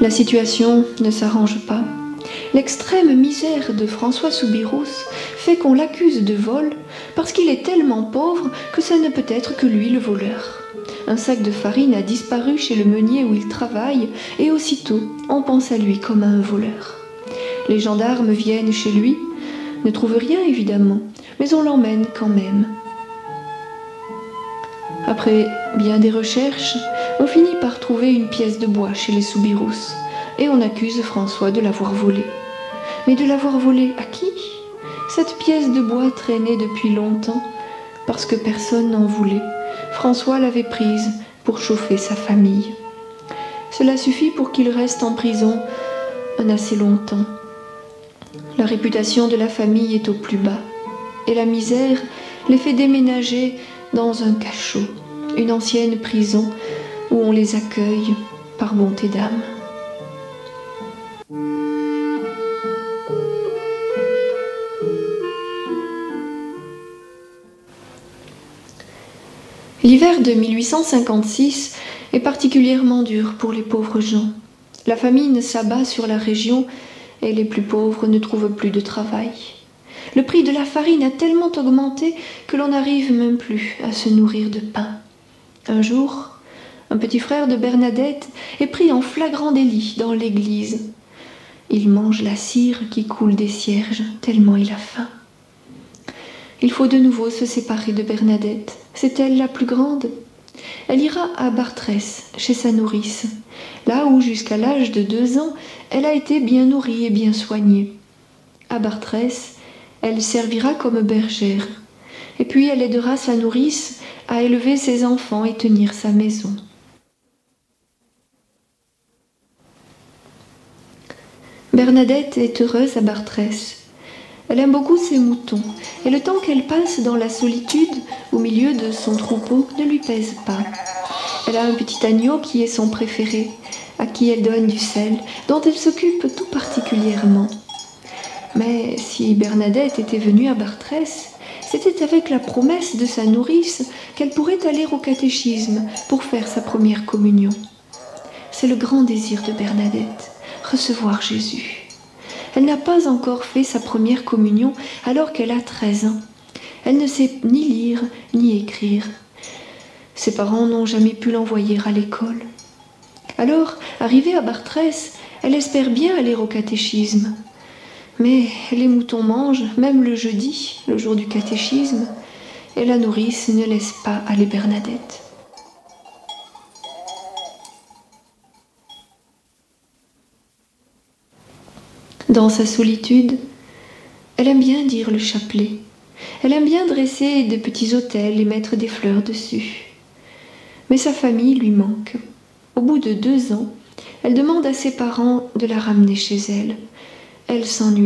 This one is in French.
La situation ne s'arrange pas. L'extrême misère de François Soubirous fait qu'on l'accuse de vol parce qu'il est tellement pauvre que ça ne peut être que lui le voleur. Un sac de farine a disparu chez le meunier où il travaille et aussitôt on pense à lui comme à un voleur. Les gendarmes viennent chez lui, ne trouvent rien évidemment, mais on l'emmène quand même. Après bien des recherches, on finit par trouver une pièce de bois chez les Soubirous et on accuse François de l'avoir volée. Mais de l'avoir volée à qui? Cette pièce de bois traînait depuis longtemps parce que personne n'en voulait. François l'avait prise pour chauffer sa famille. Cela suffit pour qu'il reste en prison un assez longtemps. La réputation de la famille est au plus bas et la misère les fait déménager dans un cachot, une ancienne prison où on les accueille par bonté d'âme. L'hiver de 1856 est particulièrement dur pour les pauvres gens. La famine s'abat sur la région et les plus pauvres ne trouvent plus de travail. Le prix de la farine a tellement augmenté que l'on n'arrive même plus à se nourrir de pain. Un jour, un petit frère de Bernadette est pris en flagrant délit dans l'église. Il mange la cire qui coule des cierges tellement il a faim. Il faut de nouveau se séparer de Bernadette. C'est elle la plus grande. Elle ira à Bartrès, chez sa nourrice, là où jusqu'à l'âge de 2 ans, elle a été bien nourrie et bien soignée. À Bartrès, elle servira comme bergère, et puis elle aidera sa nourrice à élever ses enfants et tenir sa maison. Bernadette est heureuse à Bartrès. Elle aime beaucoup ses moutons, et le temps qu'elle passe dans la solitude, au milieu de son troupeau, ne lui pèse pas. Elle a un petit agneau qui est son préféré, à qui elle donne du sel, dont elle s'occupe tout particulièrement. Mais si Bernadette était venue à Bartrès, c'était avec la promesse de sa nourrice qu'elle pourrait aller au catéchisme pour faire sa première communion. C'est le grand désir de Bernadette, recevoir Jésus. Elle n'a pas encore fait sa première communion alors qu'elle a 13 ans. Elle ne sait ni lire ni écrire. Ses parents n'ont jamais pu l'envoyer à l'école. Alors, arrivée à Bartrès, elle espère bien aller au catéchisme. Mais les moutons mangent, même le jeudi, le jour du catéchisme, et la nourrice ne laisse pas aller Bernadette. Dans sa solitude, elle aime bien dire le chapelet. Elle aime bien dresser de petits autels et mettre des fleurs dessus. Mais sa famille lui manque. Au bout de 2 ans, elle demande à ses parents de la ramener chez elle. Elle s'ennuie.